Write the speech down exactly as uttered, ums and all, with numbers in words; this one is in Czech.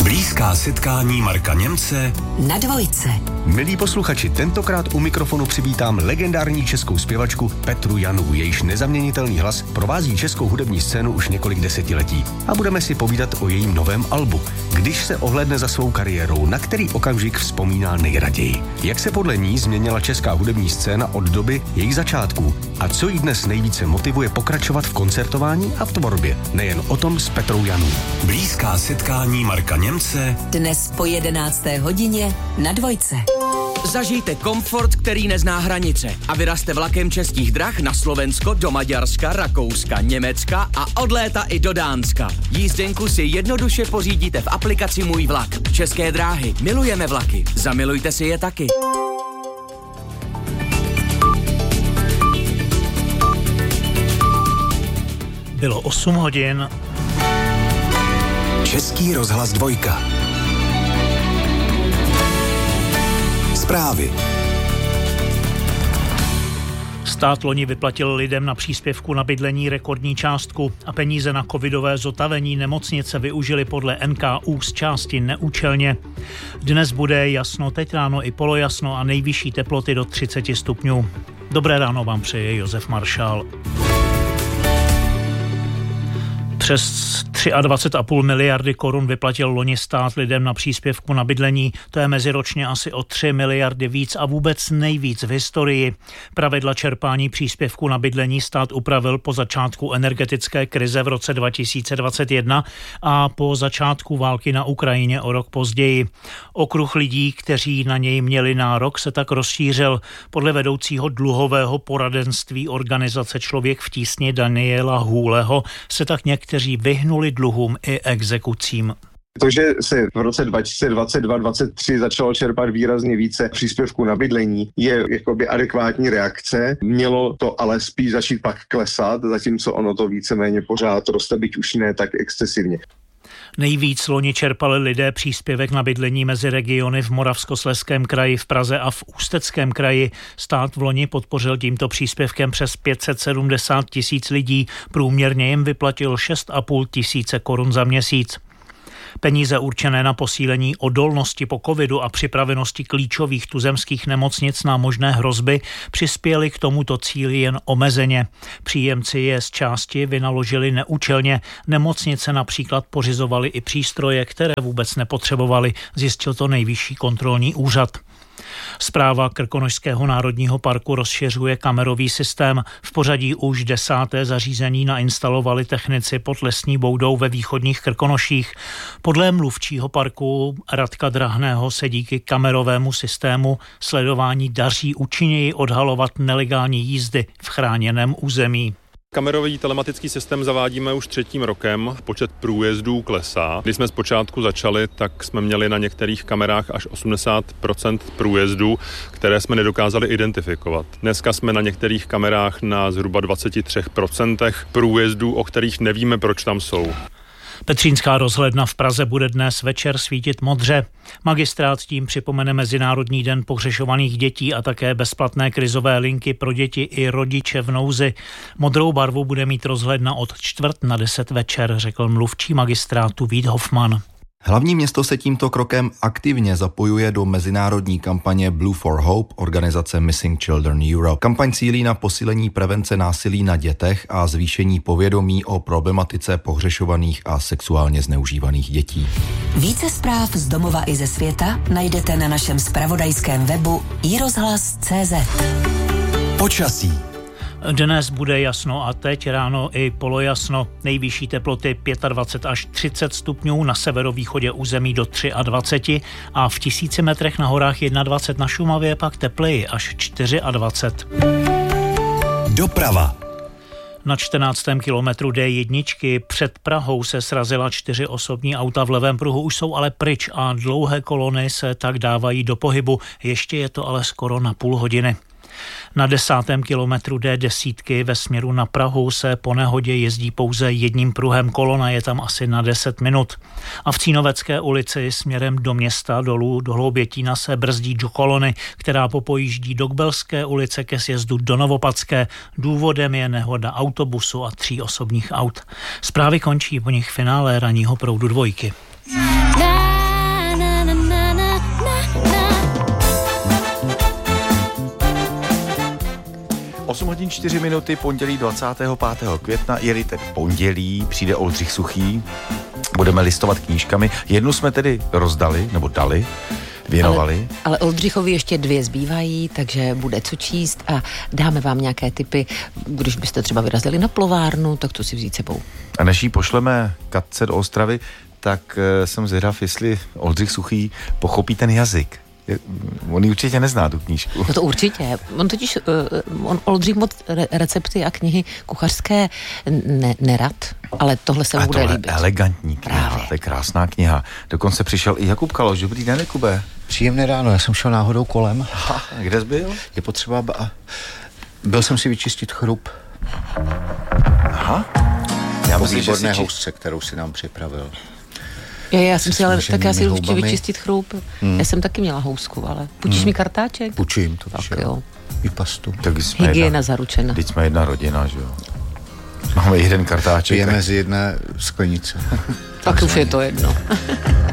Blízká setkání Marka Němce na Dvojce. Milí posluchači, tentokrát u mikrofonu přivítám legendární českou zpěvačku Petru Janu, jejíž nezaměnitelný hlas provází českou hudební scénu už několik desetiletí. A budeme si povídat o jejím novém albu, když se ohlédne za svou kariérou, na který okamžik vzpomíná nejraději. Jak se podle ní změnila česká hudební scéna od doby jejich začátků a co jí dnes nejvíce motivuje pokračovat v koncertování a v tvorbě. Nejen o tom s Petrou Janou. Blízká setkání Marka Němce dnes po jedenácté hodině na Dvojce. Zažijte komfort, který nezná hranice a vyrazte vlakem Českých drah na Slovensko, do Maďarska, Rakouska, Německa a od léta i do Dánska. Jízdenku si jednoduše pořídíte v aplikaci Můj vlak. České dráhy. Milujeme vlaky. Zamilujte si je taky. Bylo osm hodin. Český rozhlas dvojka. Zprávy. Stát loni vyplatil lidem na příspěvku na bydlení rekordní částku a peníze na covidové zotavení nemocnice využili podle N K U z části neúčelně. Dnes bude jasno, teď ráno i polojasno a nejvyšší teploty do třicet stupňů. Dobré ráno vám přeje Josef Maršál. Přes dvacet tři celá pět miliardy korun vyplatil loni stát lidem na příspěvku na bydlení. To je meziročně asi o tři miliardy víc a vůbec nejvíc v historii. Pravidla čerpání příspěvku na bydlení stát upravil po začátku energetické krize v roce dva tisíce dvacet jedna a po začátku války na Ukrajině o rok později. Okruh lidí, kteří na něj měli nárok, se tak rozšířil. Podle vedoucího dluhového poradenství organizace Člověk v tísni Daniela Hůleho se tak někteří kteří vyhnuli dluhům i exekucím. To, že se v roce dva tisíce dvacet dva dvacet tři začalo čerpat výrazně více příspěvků na bydlení, je jakoby adekvátní reakce. Mělo to ale spíš začít pak klesat, zatímco ono to víceméně pořád roste, byť už ne tak excesivně. Nejvíc loni čerpali lidé příspěvek na bydlení mezi regiony v Moravskoslezském kraji, v Praze a v Ústeckém kraji. Stát v loni podpořil tímto příspěvkem přes pět set sedmdesát tisíc lidí, průměrně jim vyplatil šest a půl tisíce korun za měsíc. Peníze určené na posílení odolnosti po covidu a připravenosti klíčových tuzemských nemocnic na možné hrozby přispěly k tomuto cíli jen omezeně. Příjemci je z části vynaložili neúčelně. Nemocnice například pořizovaly i přístroje, které vůbec nepotřebovali, zjistil to Nejvyšší kontrolní úřad. Správa Krkonošského národního parku rozšiřuje kamerový systém. V pořadí už desáté zařízení nainstalovali technici pod Lesní boudou ve východních Krkonoších. Podle mluvčího parku Radka Drahného se díky kamerovému systému sledování daří účinněji odhalovat nelegální jízdy v chráněném území. Kamerový telematický systém zavádíme už třetím rokem, počet průjezdů klesá. Když jsme zpočátku začali, tak jsme měli na některých kamerách až osmdesát procent průjezdů, které jsme nedokázali identifikovat. Dneska jsme na některých kamerách na zhruba dvacet tři procent průjezdů, o kterých nevíme, proč tam jsou. Petřínská rozhledna v Praze bude dnes večer svítit modře. Magistrát tím připomene Mezinárodní den pohřešovaných dětí a také bezplatné krizové linky pro děti i rodiče v nouzi. Modrou barvu bude mít rozhledna od čtvrt na deset večer, řekl mluvčí magistrátu Vít Hoffman. Hlavní město se tímto krokem aktivně zapojuje do mezinárodní kampaně Blue for Hope organizace Missing Children Europe. Kampaň cílí na posílení prevence násilí na dětech a zvýšení povědomí o problematice pohřešovaných a sexuálně zneužívaných dětí. Více zpráv z domova i ze světa najdete na našem zpravodajském webu i rozhlas tečka cé zet. Počasí. Dnes bude jasno a teď ráno i polojasno. Nejvyšší teploty dvacet pět až třicet stupňů, na severovýchodě území do dvacet tři a v tisíci metrech na horách dvacet jedna, na Šumavě pak tepleji až dvacet čtyři. Doprava. Na čtrnáctém kilometru D jedna před Prahou se srazila čtyři osobní auta v levém pruhu, už jsou ale pryč a dlouhé kolony se tak dávají do pohybu. Ještě je to ale skoro na půl hodiny. Na desátém kilometru D deset ve směru na Prahu se po nehodě jezdí pouze jedním pruhem, kolona je tam asi na deset minut. A v Cínovecké ulici směrem do města dolů do Hloubětína se brzdí do kolony, která popojíždí do Kbelské ulice ke sjezdu do Novopadské. Důvodem je nehoda autobusu a tří osobních aut. Zprávy končí, po nich finále ranního proudu dvojky. osm hodin čtyři minuty, pondělí dvacátého pátého května, je-li tedy pondělí, přijde Oldřich Suchý, budeme listovat knížkami. Jednu jsme tedy rozdali, nebo dali, věnovali. Ale, ale Oldřichovi ještě dvě zbývají, takže bude co číst a dáme vám nějaké tipy, když byste třeba vyrazili na plovárnu, tak to si vzít sebou. A než jí pošleme Katce do Ostravy, tak uh, jsem zvědav, jestli Oldřich Suchý pochopí ten jazyk. On ji určitě nezná, tu knížku. No to určitě. On totiž, uh, on Oldřich moc re- recepty a knihy kuchařské ne- nerad, ale tohle se mu bude líbit. Elegantní kniha, Právě. To je krásná kniha. Dokonce přišel i Jakub Kaloš. Dobrý den, Jakube. Příjemné ráno, já jsem šel náhodou kolem. Aha, kde jsi byl? Je potřeba... Ba... Byl jsem si vyčistit chrup. Aha. Já po výborné či... housce, kterou si nám připravil. Já, já jsem si ale, tak já si určitě vyčistit chrup. Hmm. Já jsem taky měla housku, ale půjčíš hmm. mi kartáček? Půjčím, to tak jo. I pastu. Hygiena jedna, zaručena. Teď jsme jedna rodina, že jo? Máme jeden kartáček. Pijeme tak... z jedné sklenice. Tak už je to jedno.